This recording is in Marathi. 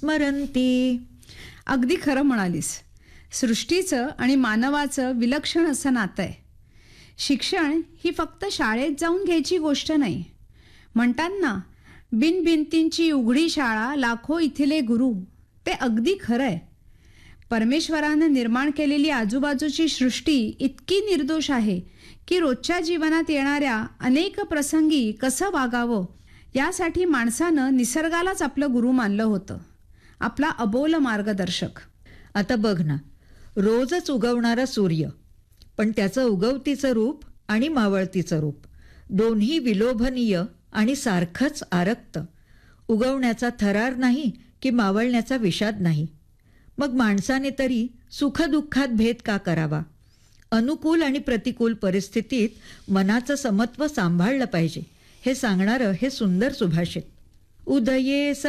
स्मरन्ति. अगदी खरं म्हणालीस. सृष्टीचं आणि मानवाचं विलक्षण असं नातं आहे. शिक्षण ही फक्त शाळेत जाऊन घ्यायची गोष्ट नाही. म्हणतात ना, बिनभिंतींची उघडी शाळा, लाखो इथले गुरु. ते अगदी खरं आहे. परमेश्वरानं निर्माण केलेली आजूबाजूची सृष्टी इतकी निर्दोष आहे की रोजच्या जीवनात येणाऱ्या अनेक प्रसंगी कसं वागावं यासाठी माणसानं निसर्गालाच आपलं गुरु मानलं होतं, आपला अबोल मार्गदर्शक. आता बघ ना, रोजच उगवणारा सूर्य, पण त्याचं उगवतीचं रूप आणि मावळतीचं रूप दोन्ही विलोभनीय आणि सारखंच आरक्त. उगवण्याचा थरार नाही की मावळण्याचा विषाद नाही. मग माणसाने तरी सुखदुःखात भेद का करावा? अनुकूल आणि प्रतिकूल परिस्थितीत मनाचं समत्व सांभाळलं पाहिजे हे सांगणारं हे सुंदर सुभाषित. उदये